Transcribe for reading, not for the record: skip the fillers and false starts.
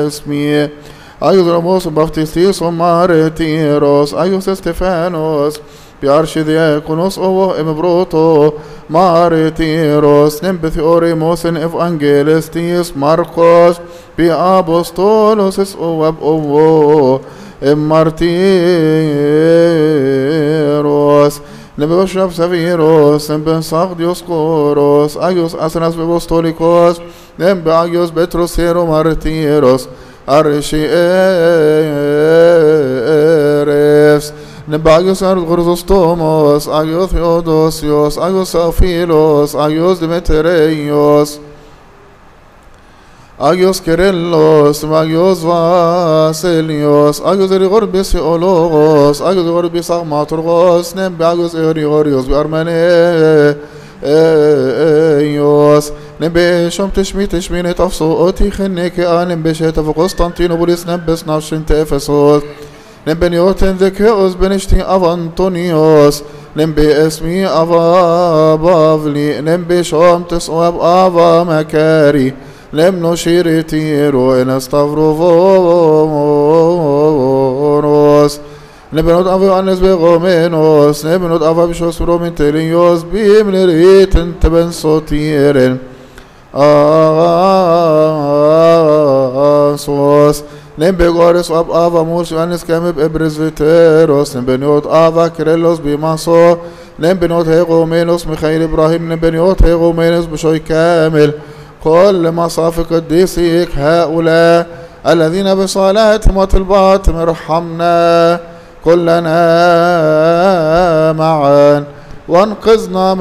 اسمي Aios Ramos Baptistis Martiros Aios Stefanos Piarchidiakonos ovo emebroto Martiros Nembethioremos en Evangelistis Marcos Pi Apostolos es ovab ovo Martiros Neboshav Saviros Nembensach Dioscoros Aios Asanas Bevostolicos Nembagios Betrosero Martiros Arishieres Nebagios Argorostomos Agios Theodosios Agios Aphilos Agios Demetereios Agios Kerellos Agios Vasilios Agios Erigorbis Ologos Agios Erigorbis Agmaturgos Nebagios Erigorios Barmane Eios نبيشم تشمي تفصوتي خنيك نبيشت في قسطنطينوبوليس نبس ناشنت افسوس نبنيوتن ذكيوس بنشتي افانطونيوس نبي اسمي افا بافلي نبيشم تسواب افا مكاري نبنو شيرتيرو ان استغفروفوروس نبنوت افا عنس بغومينوس نبنوت افا بشوس برومين تليوس بيمنريت انتبن صوتيرن Asos Nembegoris ab Ava Mus Yanis Kamib Ebrizviteros Nembeniot Ava Kirelos Bimaso Nembeniot Hegomenos Mikhail Ibrahim Nembeniot Hegomenos Bishoy Kamil كل مصافق الديسيك هؤلاء الذين بصلاتهم وطلباتهم ارحمنا كلنا معا وانقذنا من